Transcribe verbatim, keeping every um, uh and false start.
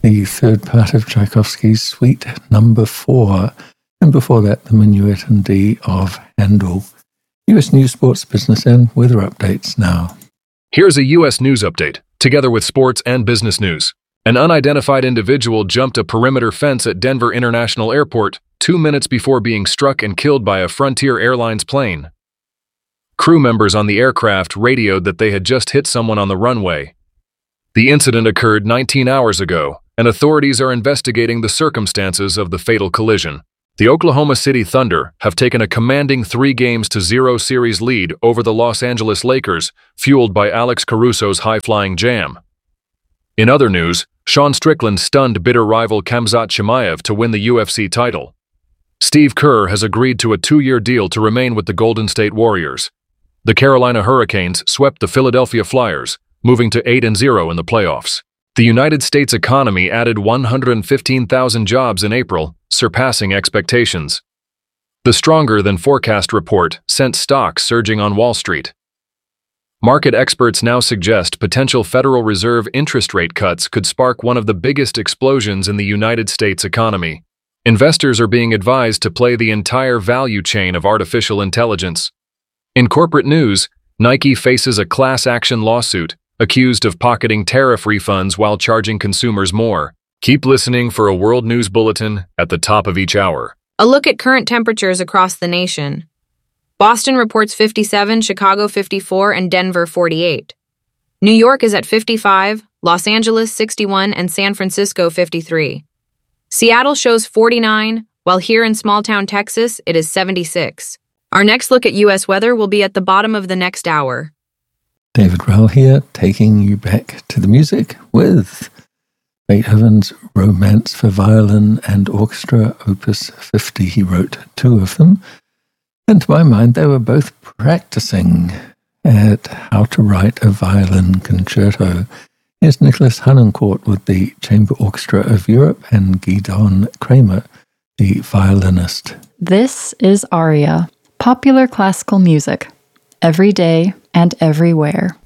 the third part of Tchaikovsky's Suite Number Four, and before that, the Minuet in D of Handel. U S News, Sports, Business, and Weather Updates now. Here's a U S News update, together with sports and business news. An unidentified individual jumped a perimeter fence at Denver International Airport two minutes before being struck and killed by a Frontier Airlines plane. Crew members on the aircraft radioed that they had just hit someone on the runway. The incident occurred nineteen hours ago, and authorities are investigating the circumstances of the fatal collision. The Oklahoma City Thunder have taken a commanding three games to zero series lead over the Los Angeles Lakers, fueled by Alex Caruso's high-flying jam. In other news, Sean Strickland stunned bitter rival Khamzat Chimaev to win the U F C title. Steve Kerr has agreed to a two-year deal to remain with the Golden State Warriors. The Carolina Hurricanes swept the Philadelphia Flyers, moving to eight and zero in the playoffs. The United States economy added one hundred fifteen thousand jobs in April, surpassing expectations. The stronger-than-forecast report sent stocks surging on Wall Street. Market experts now suggest potential Federal Reserve interest rate cuts could spark one of the biggest explosions in the United States economy. Investors are being advised to play the entire value chain of artificial intelligence. In corporate news, Nike faces a class action lawsuit, accused of pocketing tariff refunds while charging consumers more. Keep listening for a World News Bulletin at the top of each hour. A look at current temperatures across the nation. Boston reports fifty-seven, Chicago fifty-four, and Denver forty-eight. New York is at fifty-five, Los Angeles sixty-one, and San Francisco fifty-three. Seattle shows forty-nine, while here in small-town Texas, it is seventy-six. Our next look at U S weather will be at the bottom of the next hour. David Rell here, taking you back to the music with Beethoven's Romance for Violin and Orchestra, Opus fifty. He wrote two of them. And to my mind, they were both practicing at how to write a violin concerto. Here's Nicholas Harnoncourt with the Chamber Orchestra of Europe and Gidon Kramer, the violinist. This is Aria, popular classical music, every day and everywhere.